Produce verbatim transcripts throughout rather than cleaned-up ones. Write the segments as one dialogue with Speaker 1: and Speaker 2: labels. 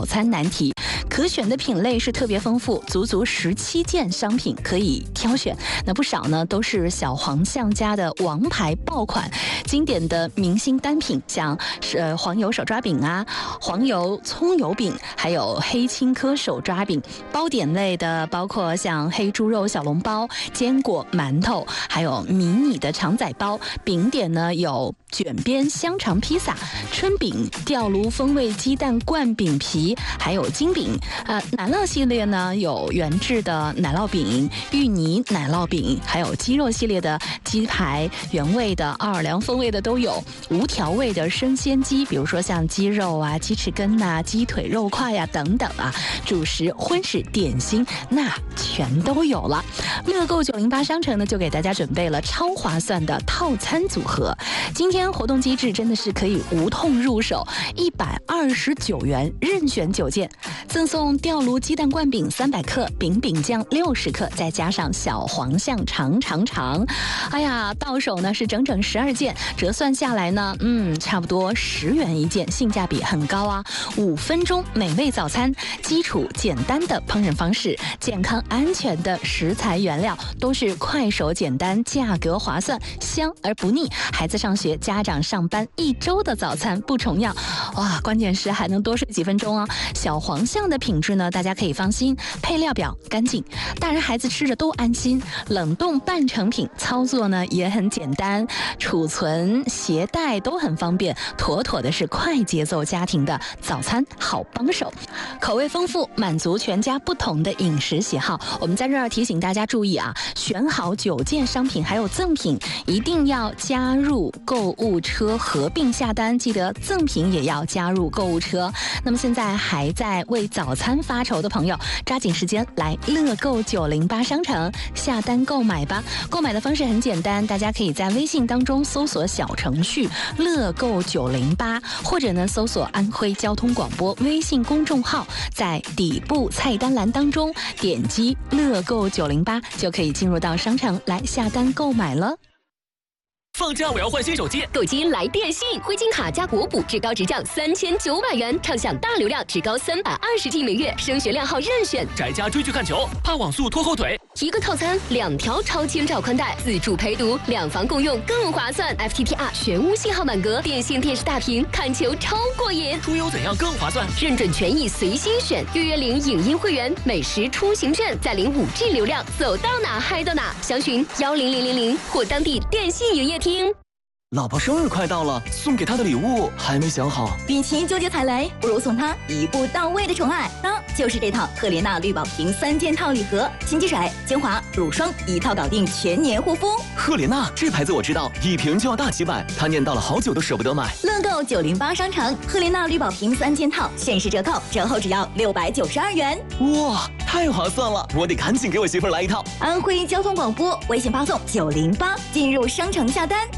Speaker 1: 餐难题。可选的品类是特别丰富，足足十七件商品可以挑选。那不少呢都是小黄象家的王牌爆款，经典的明星单品，像是、呃、黄油手抓饼啊、黄油葱油饼，还有黑青稞手抓饼。包点类的包括像黑猪肉小笼包、坚果馒头，还有迷你的肠仔包。饼点呢有卷边香肠披萨、春饼、吊炉风味鸡蛋灌饼皮，还有金饼。呃，奶酪系列呢有原制的奶酪饼、芋泥奶酪饼，还有鸡肉系列的鸡排，原味的、奥尔良风味的都有，无调味的生鲜鸡，比如说像鸡肉啊、鸡翅根呐、鸡腿肉块呀、啊、等等啊，主食、荤食、点心那全都有了。乐购九零八商城呢就给大家准备了超划算的套餐组合，今天活动机制真的是可以无痛入手，一百二十九元任选九件，赠送吊炉鸡蛋灌饼三百克，饼饼酱六十克，再加上小黄象长长长。哎呀，到手呢是整整十二件，折算下来呢，嗯，差不多十元一件，性价比很高啊！五分钟美味早餐，基础简单的烹饪方式，健康安全的食材原料，都是快手简单，价格划算，香而不腻。孩子上学，家长上班，一周的早餐不重样。哇，关键是还能多睡几分钟哦。小黄象的品质呢，大家可以放心，配料表干净，大人孩子吃着都安心。冷冻半成品，操作呢也很简单，储存携带都很方便，妥妥的是快节奏家庭的早餐好帮手。口味丰富，满足全家不同的饮食喜好。我们在这儿提醒大家注意啊，选好九件商品还有赠品，一定要加入购物车合并下单，记得赠品也要加入购物车。那么现在还在为早餐发愁的朋友，抓紧时间来乐购九零八商城下单购买吧。购买的方式很简单，大家可以在微信当中搜索小程序乐购九零八，或者呢搜索安徽交通广播微信公众号，在底部菜单栏当中点击乐购九零八，就可以进入到商城来下单购买了。
Speaker 2: 放假我要换新手机，
Speaker 3: 购机来电信，灰金卡加国补，至高直降三千九百元，畅享大流量，至高三百二十 G 每月，升学靓号任选。
Speaker 2: 宅家追剧看球，怕网速拖后腿。
Speaker 3: 一个套餐，两条超千兆宽带，自助陪读，两房共用更划算。F T T R 全屋信号满格，电信电视大屏，看球超过瘾。
Speaker 2: 出游怎样更划算？
Speaker 3: 认准权益随心选，预约领影音会员，美食出行券，再领 五 G 流量，走到哪嗨到哪。详询幺零零零零或当地电信营业厅。
Speaker 4: 老婆生日快到了，送给她的礼物还没想好。
Speaker 5: 与其纠结踩雷，不如送她一步到位的宠爱。那就是这套赫莲娜绿宝瓶三件套礼盒，清洁水、精华、乳霜一套搞定，全年护肤。
Speaker 4: 赫莲娜这牌子我知道，一瓶就要大几百，她念叨了好久都舍不得买。
Speaker 5: 乐购九零八商城赫莲娜绿宝瓶三件套限时折扣，折后只要六百九十二元。
Speaker 4: 哇，太划算了！我得赶紧给我媳妇儿来一套。
Speaker 5: 安徽交通广播微信发送九零八进入商城下单。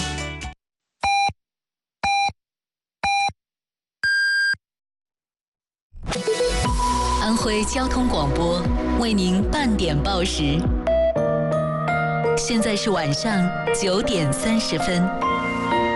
Speaker 6: 安徽交通广播为您半点报时，现在是晚上九点三十分。